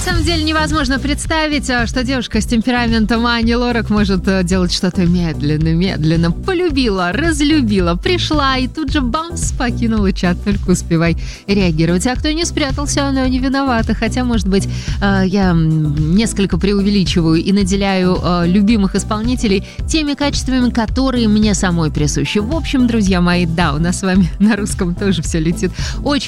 самом деле невозможно представить, что девушка с темпераментом Ани Лорак может делать что-то медленно. Полюбила, разлюбила, пришла и тут же бамс, покинула чат. Только успевай реагировать. А кто не спрятался, она не виновата. Хотя, может быть, я несколько преувеличиваю и наделяю любимых исполнителей теми качествами, которые мне самой присущи. В общем, друзья мои, да, у нас с вами на русском тоже все летит очень